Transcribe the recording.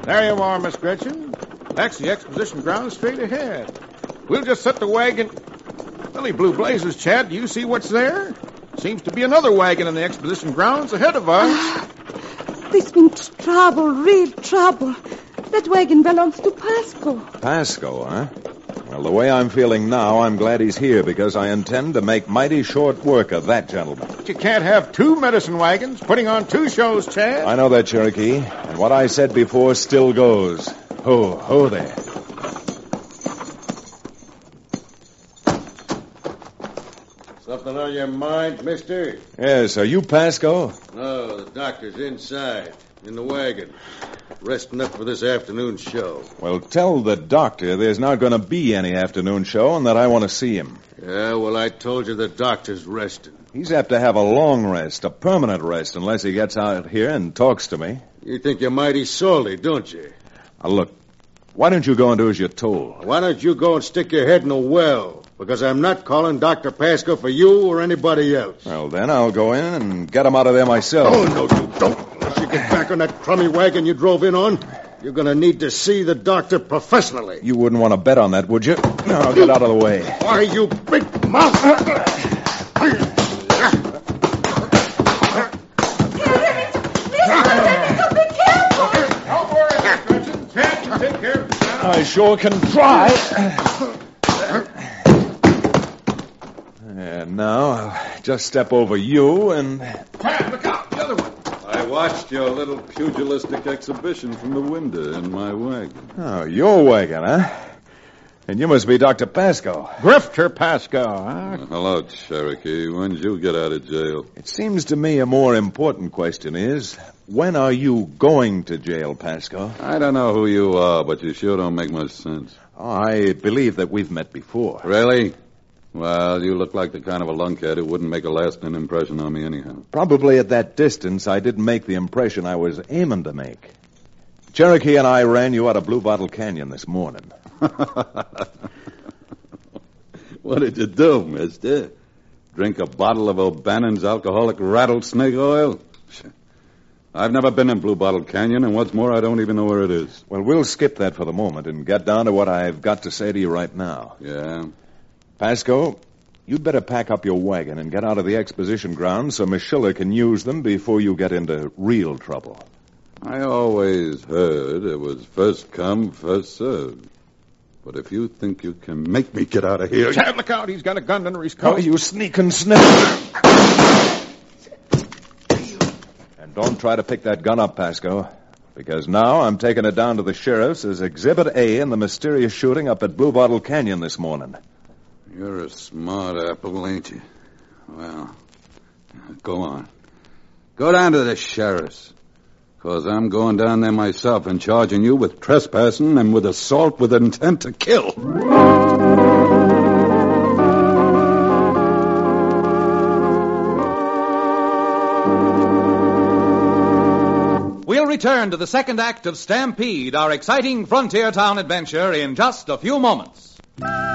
There you are, Miss Gretchen. That's the exposition grounds straight ahead. We'll just set the wagon... Billy Blue Blazes, Chad, do you see what's there? Seems to be another wagon in the exposition grounds ahead of us. This means trouble, real trouble. That wagon belongs to Pasco. Pasco, huh? Well, the way I'm feeling now, I'm glad he's here because I intend to make mighty short work of that gentleman. But you can't have two medicine wagons putting on two shows, Chad. I know that, Cherokee. And what I said before still goes. Ho there. Something on your mind, mister? Yes, are you Pasco? No, the doctor's inside, in the wagon, resting up for this afternoon show. Well, tell the doctor there's not going to be any afternoon show and that I want to see him. Yeah, well, I told you the doctor's resting. He's apt to have a long rest, a permanent rest, unless he gets out here and talks to me. You think you're mighty salty, don't you? Now, look, why don't you go and do as you're told? Why don't you go and stick your head in a well? Because I'm not calling Dr. Pasco for you or anybody else. Well, then I'll go in and get him out of there myself. Oh, no, you don't. Unless you get back on that crummy wagon you drove in on, you're going to need to see the doctor professionally. You wouldn't want to bet on that, would you? Now, get out of the way. Why, you big mouth... I sure can try. And now I'll just step over you and... Chad, look out! The other one! I watched your little pugilistic exhibition from the window in my wagon. Oh, your wagon, huh? And you must be Dr. Pasco. Grifter Pasco, huh? Hello, Cherokee. When did you get out of jail? It seems to me a more important question is, when are you going to jail, Pasco? I don't know who you are, but you sure don't make much sense. Oh, I believe that we've met before. Really? Well, you look like the kind of a lunkhead who wouldn't make a lasting impression on me anyhow. Probably at that distance, I didn't make the impression I was aiming to make. Cherokee and I ran you out of Blue Bottle Canyon this morning. What did you do, mister? Drink a bottle of O'Bannon's alcoholic rattlesnake oil? I've never been in Blue Bottle Canyon, and what's more, I don't even know where it is. Well, we'll skip that for the moment and get down to what I've got to say to you right now. Yeah? Pasco, you'd better pack up your wagon and get out of the exposition grounds so Miss Schiller can use them before you get into real trouble. I always heard it was first come, first served. But if you think you can make me get out of here... Chad, look out. He's got a gun under his coat. Oh, you sneaking sniffer. And don't try to pick that gun up, Pasco. Because now I'm taking it down to the sheriff's as Exhibit A in the mysterious shooting up at Blue Bottle Canyon this morning. You're a smart apple, ain't you? Well, go on. Go down to the sheriff's. Because I'm going down there myself and charging you with trespassing and with assault with intent to kill. We'll return to the second act of Stampede, our exciting frontier town adventure, in just a few moments.